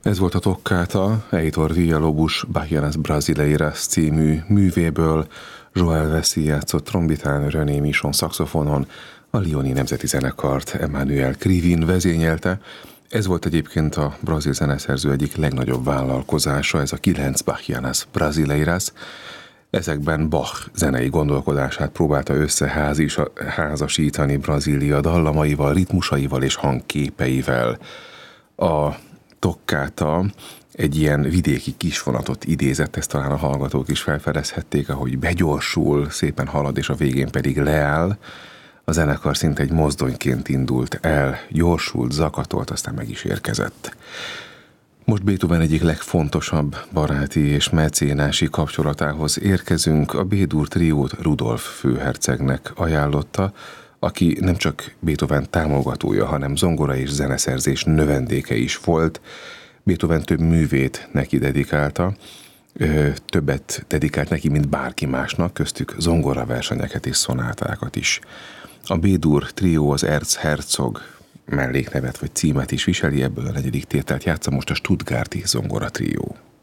Ez volt a Toccata, Heitor Villa-Lobos Bahianas Brasileiras című művéből. Joel Vessi játszott trombitán, René Michon szaxofonon, a Lyoni Nemzeti Zenekart Emmanuel Krivin vezényelte. Ez volt egyébként a brazil zeneszerző egyik legnagyobb vállalkozása, ez a 9 Bahianas Brasileiras. Ezekben Bach zenei gondolkodását próbálta összeházasítani Brazília dallamaival, ritmusaival és hangképeivel. A Toccata egy ilyen vidéki kisvonatot idézett, ezt talán a hallgatók is felfedezhették, ahogy begyorsul, szépen halad, és a végén pedig leáll. A zenekar szinte egy mozdonyként indult el, gyorsult, zakatolt, aztán meg is érkezett. Most Beethoven egyik legfontosabb baráti és mecénási kapcsolatához érkezünk. A B-dur triót Rudolf főhercegnek ajánlotta, aki nem csak Beethoven támogatója, hanem zongora és zeneszerzés növendéke is volt. Beethoven több művét neki dedikálta, többet dedikált neki, mint bárki másnak, köztük zongoraversenyeket és szonátákat is. A B-dur trió az Erzherzog melléknevet vagy címet is viseli, ebből a negyedik tételt játsza most a Stuttgarti zongora trió.